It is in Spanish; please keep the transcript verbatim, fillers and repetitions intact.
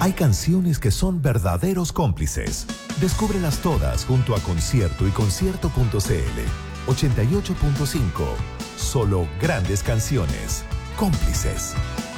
Hay canciones que son verdaderos cómplices. Descúbrelas todas junto a Concierto y concierto punto c l. ochenta y ocho punto cinco. Solo grandes canciones. Cómplices.